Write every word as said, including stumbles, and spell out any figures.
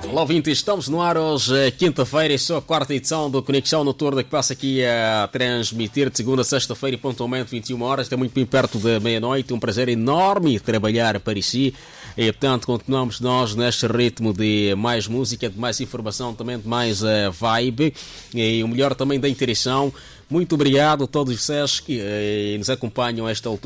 Olá, ouvintes, estamos no ar hoje, quinta-feira, e só a quarta edição do Conexão Noturna, que passa aqui a transmitir de segunda a sexta-feira e pontualmente vinte e uma horas, está muito bem perto da meia-noite. Um prazer enorme trabalhar para si. E, portanto, continuamos nós neste ritmo de mais música, de mais informação, também de mais uh, vibe e o melhor também da interação. Muito obrigado a todos vocês que uh, nos acompanham a esta altura.